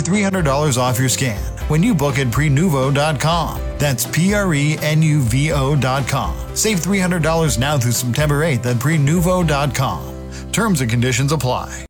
$300 off your scan when you book at prenuvo.com. That's prenuvo.com. Save $300 now through September 8th at prenuvo.com. Terms and conditions apply.